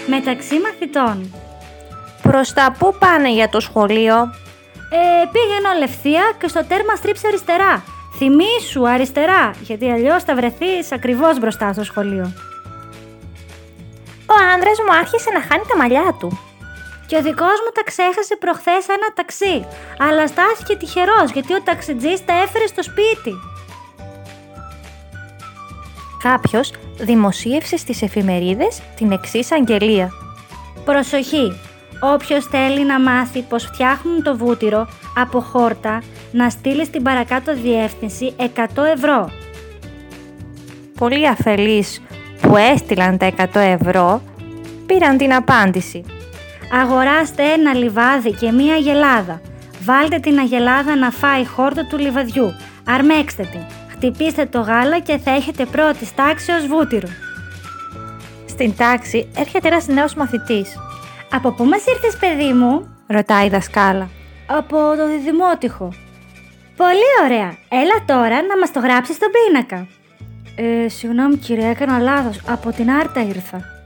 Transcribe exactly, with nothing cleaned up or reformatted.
μεταξύ μαθητών. Προς τα πού πάνε για το σχολείο? Ε, πήγαινε ευθεία και στο τέρμα στρίψε αριστερά. Θυμήσου αριστερά, γιατί αλλιώς θα βρεθείς ακριβώς μπροστά στο σχολείο. Ο άντρας μου άρχισε να χάνει τα μαλλιά του. Και ο δικός μου τα ξέχασε προχθές ένα ταξί, αλλά στάθηκε τυχερός γιατί ο ταξιτζής τα έφερε στο σπίτι. Κάποιος δημοσίευσε στις εφημερίδες την εξής αγγελία. Προσοχή! Όποιος θέλει να μάθει πως φτιάχνουν το βούτυρο από χόρτα, να στείλει στην παρακάτω διεύθυνση εκατό ευρώ. Πολλοί αφελείς που έστειλαν τα εκατό ευρώ πήραν την απάντηση. Αγοράστε ένα λιβάδι και μία αγελάδα. Βάλτε την αγελάδα να φάει χόρτο του λιβαδιού. Αρμέξτε την. Χτυπήστε το γάλα και θα έχετε πρώτης τάξεως βούτυρο. Στην τάξη έρχεται ένας νέος μαθητής. «Από πού μας ήρθες, παιδί μου?» ρωτάει η δασκάλα. «Από το διδημότυχο». «Πολύ ωραία. Έλα τώρα να μας το γράψεις στον πίνακα». «Ε, συγγνώμη κυρία, έκανα λάθος. Από την Άρτα ήρθα».